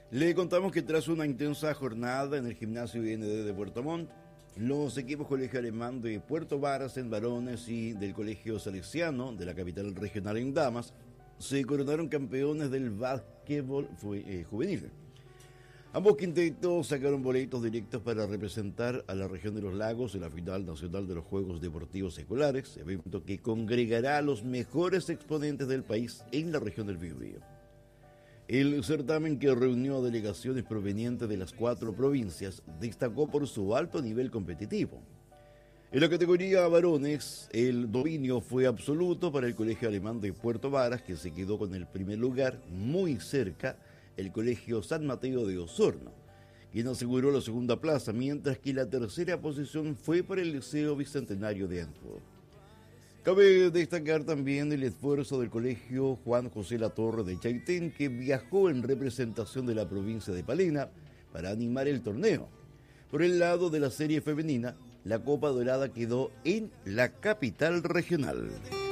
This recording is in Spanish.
Le contamos que tras una intensa jornada en el gimnasio IND de Puerto Montt, los equipos Colegio Alemán de Puerto Varas en varones y del Colegio Salesiano de la capital regional en damas se coronaron campeones del básquetbol juvenil. Ambos quintetos sacaron boletos directos para representar a la región de los lagos en la final nacional de los Juegos Deportivos Escolares, evento que congregará a los mejores exponentes del país en la región del Biobío. El certamen, que reunió a delegaciones provenientes de las 4 provincias, destacó por su alto nivel competitivo. En la categoría varones, el dominio fue absoluto para el Colegio Alemán de Puerto Varas, que se quedó con el primer lugar, muy cerca el Colegio San Mateo de Osorno, quien aseguró la segunda plaza, mientras que la tercera posición fue para el Liceo Bicentenario de Antwerp. Cabe destacar también el esfuerzo del Colegio Juan José Latorre de Chaitén, que viajó en representación de la provincia de Palena para animar el torneo. Por el lado de la serie femenina, la Copa Dorada quedó en la capital regional.